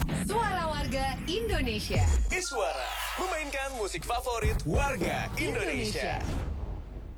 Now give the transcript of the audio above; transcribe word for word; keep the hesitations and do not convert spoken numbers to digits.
Suara Warga Indonesia. Iswara memainkan musik favorit warga Indonesia.